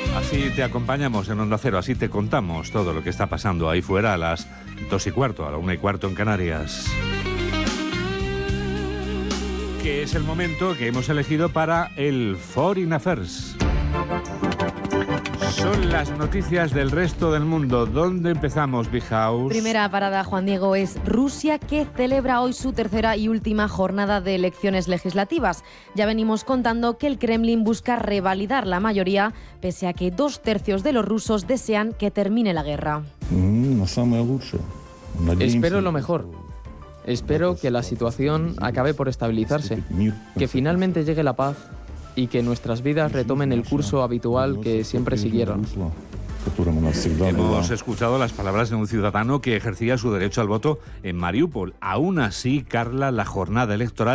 Así te acompañamos en Onda Cero, así te contamos todo lo que está pasando ahí fuera a las 2:15, a la 1:15 en Canarias. Que es el momento que hemos elegido para el Foreign Affairs. Son las noticias del resto del mundo. ¿Dónde empezamos, Big House? Primera parada, Juan Diego, es Rusia, que celebra hoy su tercera y última jornada de elecciones legislativas. Ya venimos contando que el Kremlin busca revalidar la mayoría, pese a que 2/3 de los rusos desean que termine la guerra. Espero lo mejor. Espero que la situación acabe por estabilizarse, que finalmente llegue la paz y que nuestras vidas retomen el curso habitual que siempre siguieron. Hemos escuchado las palabras de un ciudadano que ejercía su derecho al voto en Mariupol. Aún así, Carla, la jornada electoral